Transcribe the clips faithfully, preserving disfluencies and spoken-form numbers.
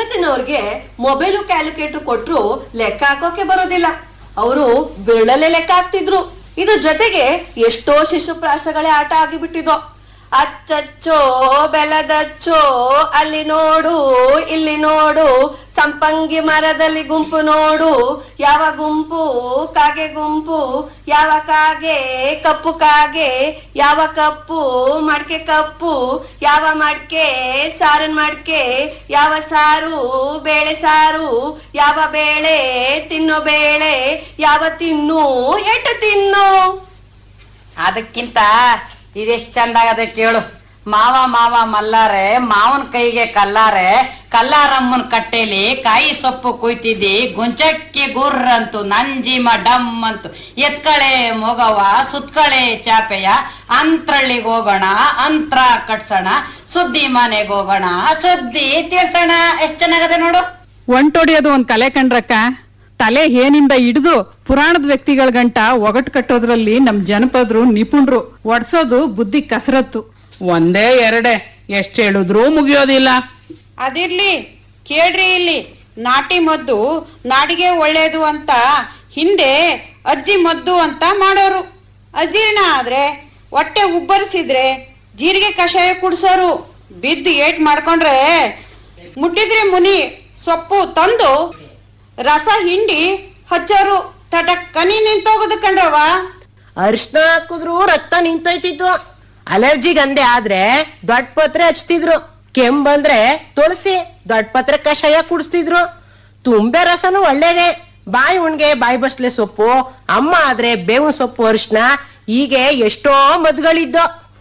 ಇವತ್ತಿನವ್ರಿಗೆ mobile calculator ಕೊಟ್ರು ಲೆಕ್ಕ ಹಾಕೋಕೆ ಬರೋದಿಲ್ಲ. ಅವರು ಬೆರಳಲ್ಲೇ ಲೆಕ್ಕ ಹಾಕ್ತಿದ್ರು. ಇದ್ರ ಜೊತೆಗೆ ಎಷ್ಟೋ ಶಿಶುಪ್ರಾಸಗಳೇ ಆಟ ಆಗಿಬಿಟ್ಟಿದ್ವು. ಅಚ್ಚಚ್ಚೋ ಬೆಲದಚ್ಚೋ, ಅಲ್ಲಿ ನೋಡು ಇಲ್ಲಿ ನೋಡು, ಸಂಪಂಗಿ ಮರದಲ್ಲಿ ಗುಂಪು ನೋಡು, ಯಾವ ಗುಂಪು ಕಾಗೆ ಗುಂಪು, ಯಾವ ಕಾಗೆ ಕಪ್ಪು ಕಾಗೆ, ಯಾವ ಕಪ್ಪು ಮಡ್ಕೆ ಕಪ್ಪು, ಯಾವ ಮಡ್ಕೆ ಸಾರನ್ ಮಡ್ಕೆ, ಯಾವ ಸಾರು ಬೇಳೆ ಸಾರು, ಯಾವ ಬೇಳೆ ತಿನ್ನೋ ಬೇಳೆ, ಯಾವ ತಿನ್ನು ಎಟ್ಟು ತಿನ್ನು. ಅದಕ್ಕಿಂತ ಇದೆಷ್ಟು ಚಂದಾಗದೆ ಕೇಳು. ಮಾವ ಮಾವ ಮಲ್ಲಾರೆ, ಮಾವನ ಕೈಗೆ ಕಲ್ಲಾರೆ, ಕಲ್ಲಾರಮ್ಮನ ಕಟ್ಟೆಲಿ ಕಾಯಿ ಸೊಪ್ಪು ಕುಯ್ತಿದ್ದಿ, ಗುಂಚಕ್ಕಿ ಗುರ್ರಂತು ನಂಜಿಮ ಡಮ್ ಅಂತು, ಎತ್ಕಳೆ ಮೊಗವ ಸುತ್ಕಳೆ ಚಾಪೆಯ, ಅಂತ್ರಳ್ಳಿಗೆ ಹೋಗೋಣ ಅಂತ್ರ ಕಟ್ಸೋಣ, ಸುದ್ದಿ ಮನೆಗೆ ಹೋಗೋಣ ಸುದ್ದಿ ತೀರ್ಸೋಣ. ಎಷ್ಟ್ ಚೆನ್ನಾಗದೆ ನೋಡು. ಒಂಟೊಡಿಯೋದು ಒಂದ್ ಕಲೆ ಕಂಡ್ರಕ್ಕ. ತಲೆ ಹೇನಿಂದ ಹಿಡಿದು ಪುರಾಣದ ವ್ಯಕ್ತಿಗಳ ಗಂಟ ಒಗಟ್ ಕಟ್ಟೋದ್ರಲ್ಲಿ ನಮ್ ಜನಪದರು ನಿಪುಣರು. ಒಡ್ಸೋದು ಬುದ್ಧಿ ಕಸರತ್ತು. ಒಂದೇ ಎರಡೆ ಎಷ್ಟ್ ಹೇಳಿದ್ರು ಮುಗಿಯೋದಿಲ್ಲ. ಅದಿರ್ಲಿ ಕೇಳ್ರಿ, ಇಲ್ಲಿ ನಾಟಿ ಮದ್ದು ನಾಡಿಗೆ ಒಳ್ಳೇದು ಅಂತ ಹಿಂದೆ ಅಜ್ಜಿ ಮದ್ದು ಅಂತ ಮಾಡೋರು. ಅಜೀರ್ಣ ಆದ್ರೆ ಹೊಟ್ಟೆ ಉಬ್ಬರಿಸಿದ್ರೆ ಜೀರಿಗೆ ಕಷಾಯ ಕುಡ್ಸೋರು. ಬಿದ್ದು ಏಟ್ ಮಾಡ್ಕೊಂಡ್ರೆ ಮುಟ್ಟಿದ್ರೆ ಮುನಿ ಸೊಪ್ಪು ತಂದು ರಸ ಹಿಂಡಿ ಹಚ್ಚೋರು. ತಟಕ್ಕನಿ ನಿಂತೋಗುದು ಕಂಡ್ರವ. ಅರಿಶಿನ ಹಾಕಿದ್ರು ರಕ್ತ ನಿಂತೋಯ್ತಿತ್ತು. ಅಲರ್ಜಿಗ್ ಅಂದೆ ಆದ್ರೆ ದೊಡ್ಡ ಪತ್ರೆ ಹಚ್ತಿದ್ರು. ಕೆಮ್ಮು ಬಂದ್ರೆ ತುಳಸಿ ದೊಡ್ಡ ಪತ್ರೆ ಕಷಾಯ ಕುಡಿಸ್ತಿದ್ರು. ತುಂಬೆ ರಸನು ಒಳ್ಳೇದೆ. ಬಾಯಿ ಉಣ್ಗೆ ಬಾಯಿ ಬಸ್ಲೆ ಸೊಪ್ಪು, ಅಮ್ಮ ಆದ್ರೆ ಬೇವಿನ ಸೊಪ್ಪು, ಅರಿಶಿನ, ಹೀಗೆ ಎಷ್ಟೋ ಮದ್ಗಳಿದ್ದು.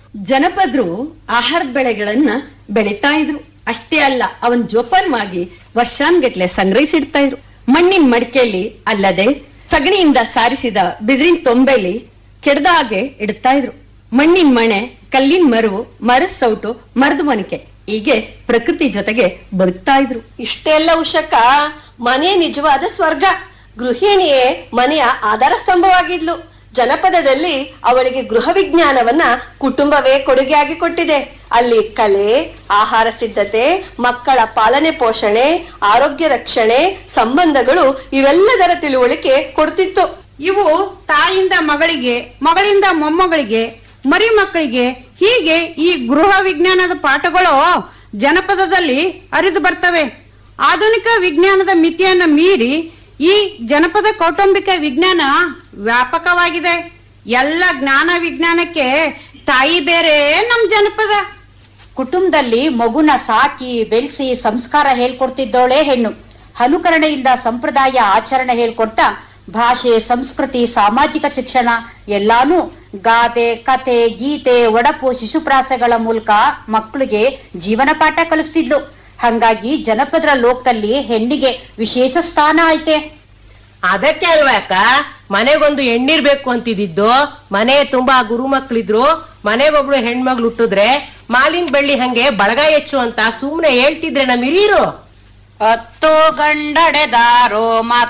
ಜನಪದರು ಆಹಾರದ ಬೆಳೆಗಳನ್ನ ಬೆಳೀತಾ ಇದ್ರು. ಅಷ್ಟೇ ಅಲ್ಲ, ಅವನ್ ಜೋಪಾನವಾಗಿ ವರ್ಷಾನ್ಗಟ್ಲೆ ಸಂಗ್ರಹಿಸಿಡ್ತಾ ಇದ್ರು. ಮಣ್ಣಿನ ಮಡಿಕೆಯಲ್ಲಿ ಅಲ್ಲದೆ ಸಗಣಿಯಿಂದ ಸಾರಿಸಿದ ಬಿದಿರಿನ ತೊಂಬೆಲಿ ಕೆಡದ ಹಾಗೆ ಇಡ್ತಾ ಇದ್ರು. ಮಣ್ಣಿನ ಮಣೆ, ಕಲ್ಲಿನ ಮರವು, ಮರದ ಸೌಟು, ಮರದ ಮನಿಕೆ, ಹೀಗೆ ಪ್ರಕೃತಿ ಜೊತೆಗೆ ಬದುಕ್ತಾ ಇದ್ರು. ಇಷ್ಟೆಲ್ಲ ಉಷಕ ಮನೆ ನಿಜವಾದ ಸ್ವರ್ಗ. ಗೃಹಿಣಿಯೇ ಮನೆಯ ಆಧಾರ ಸ್ತಂಭವಾಗಿದ್ಲು. ಜನಪದದಲ್ಲಿ ಅವಳಿಗೆ ಗೃಹ ವಿಜ್ಞಾನವನ್ನ ಕುಟುಂಬವೇ ಕೊಡುಗೆಯಾಗಿ ಕೊಟ್ಟಿದೆ. ಅಲ್ಲಿ ಕಲೆ, ಆಹಾರ ಸಿದ್ಧತೆ, ಮಕ್ಕಳ ಪಾಲನೆ ಪೋಷಣೆ, ಆರೋಗ್ಯ ರಕ್ಷಣೆ, ಸಂಬಂಧಗಳು ಇವೆಲ್ಲದರ ತಿಳುವಳಿಕೆ ಕೊಡ್ತಿತ್ತು. ಇವು ತಾಯಿಯಿಂದ ಮಗಳಿಗೆ, ಮಗಳಿಂದ ಮೊಮ್ಮಗಳಿಗೆ, ಮರಿ ಮಕ್ಕಳಿಗೆ, ಹೀಗೆ ಈ ಗೃಹ ವಿಜ್ಞಾನದ ಪಾಠಗಳು ಜನಪದದಲ್ಲಿ ಹರಿದು ಬರ್ತವೆ. ಆಧುನಿಕ ವಿಜ್ಞಾನದ ಮಿತಿಯನ್ನು ಮೀರಿ ಈ ಜನಪದ ಕೌಟುಂಬಿಕ ವಿಜ್ಞಾನ ವ್ಯಾಪಕವಾಗಿದೆ. ಎಲ್ಲ ಜ್ಞಾನ ವಿಜ್ಞಾನಕ್ಕೆ ತಾಯಿ ಬೇರೆ ನಮ್ ಜನಪದ. ಕುಟುಂಬದಲ್ಲಿ ಮಗುನ ಸಾಕಿ ಬೆಳೆಸಿ ಸಂಸ್ಕಾರ ಹೇಳ್ಕೊಡ್ತಿದ್ದವಳೇ ಹೆಣ್ಣು. ಅನುಕರಣೆಯಿಂದ ಸಂಪ್ರದಾಯ ಆಚರಣೆ ಹೇಳ್ಕೊಡ್ತಾ ಭಾಷೆ, ಸಂಸ್ಕೃತಿ, ಸಾಮಾಜಿಕ ಶಿಕ್ಷಣ ಎಲ್ಲಾನು ಗಾದೆ, ಕತೆ, ಗೀತೆ, ಒಡಪು, ಶಿಶುಪ್ರಾಸಗಳ ಮೂಲಕ ಮಕ್ಕಳಿಗೆ ಜೀವನ ಪಾಠ ಕಲಿಸ್ತಿದ್ಲು. ಹಂಗಾಗಿ ಜನಪದರ ಲೋಕದಲ್ಲಿ ಹೆಣ್ಣಿಗೆ ವಿಶೇಷ ಸ್ಥಾನ ಐತೆ. ಅದಕ್ಕೆ ಅಲ್ವಾ ಅಕ್ಕ ಮನೆಗೊಂದು ಹೆಣ್ಣಿರ್ಬೇಕು ಅಂತಿದ್ದು. ಮನೆ ತುಂಬಾ ಗುರು ಮಕ್ಳಿದ್ರು, ಮನೆಗೊಬ್ಳು ಹೆಣ್ಮಗ್ಳು ಹುಟ್ಟಿದ್ರೆ ಮಾಲಿನ ಬೆಳ್ಳಿ ಹಂಗೆ ಬಳಗ ಹೆಚ್ಚು ಅಂತ ಸುಮ್ನೆ ಹೇಳ್ತಿದ್ರೆ ನಮ್ ಹಿರಿಯರು. ಹತ್ತು ಗಂಡಡೆದಾರೋ